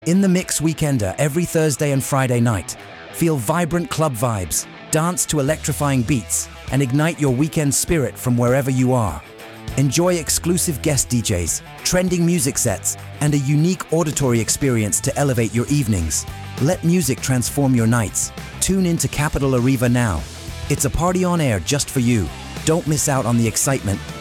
In the Mix Weekender every Thursday and Friday night. Feel vibrant club vibes, dance to electrifying beats, and ignite your weekend spirit from wherever you are. Enjoy exclusive guest DJs, trending music sets, and a unique auditory experience to elevate your evenings. Let music transform your nights. Tune in to Capital Arriva now. It's a party on air just for you. Don't miss out on the excitement